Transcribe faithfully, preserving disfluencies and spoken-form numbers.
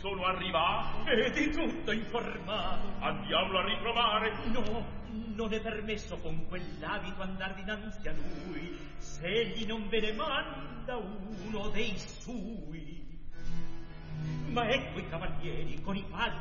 sono arrivato e di tutto informato. Andiamolo a ritrovare. No, non è permesso con quell'abito andar dinanzi a lui, se egli non ve ne manda uno dei sui. Ma ecco i cavalieri con i quali